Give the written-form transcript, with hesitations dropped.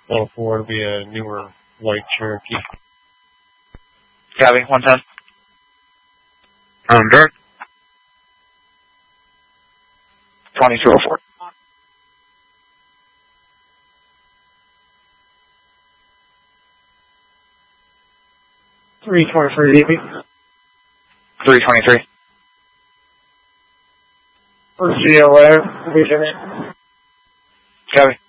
104 to be a newer white Cherokee. Copy, 110. Direct. 2204. $323 DB. 323. For CLA, Vision. Copy.